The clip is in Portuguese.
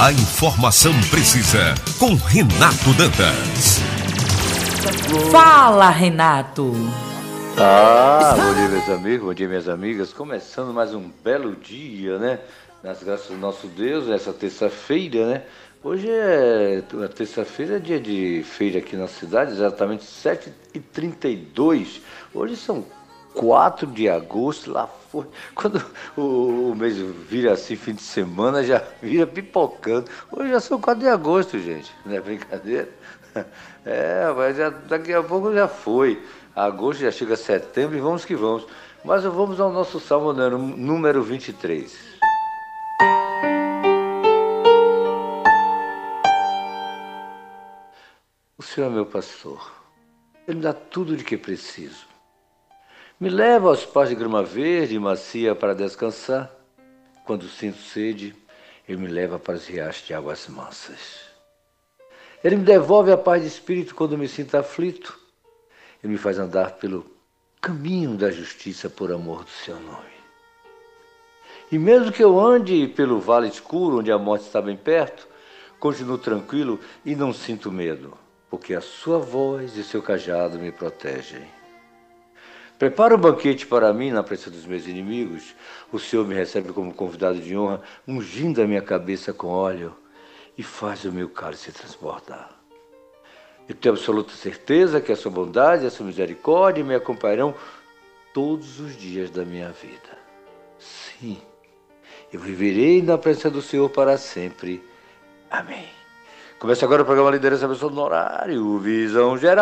A informação precisa com Renato Dantas. Fala, Renato. Bom dia, meus amigos, bom dia, minhas amigas. Começando mais um belo dia, né? Nas graças do nosso Deus, essa terça-feira, né? Hoje é terça-feira, é dia de feira aqui na cidade, exatamente 7h32. Hoje são 4 de agosto, lá foi. Quando o mês vira assim, fim de semana, já vira pipocando. Hoje já são 4 de agosto, gente, não é brincadeira? Mas daqui a pouco já foi. Agosto já chega setembro e vamos que vamos. Mas vamos ao nosso salmo número 23. O Senhor é meu pastor, Ele me dá tudo de que preciso. Me leva aos pastos de grama verde e macia para descansar. Quando sinto sede, Ele me leva para os riachos de águas mansas. Ele me devolve a paz de espírito quando me sinto aflito. Ele me faz andar pelo caminho da justiça por amor do seu nome. E mesmo que eu ande pelo vale escuro, onde a morte está bem perto, continuo tranquilo e não sinto medo, porque a sua voz e seu cajado me protegem. Prepara um banquete para mim na presença dos meus inimigos. O Senhor me recebe como convidado de honra, ungindo a minha cabeça com óleo e faz o meu cálice transbordar. Eu tenho absoluta certeza que a sua bondade e a sua misericórdia me acompanharão todos os dias da minha vida. Sim, eu viverei na presença do Senhor para sempre. Amém. Começa agora o programa Liderança Pessoal no Horário Visão Geral.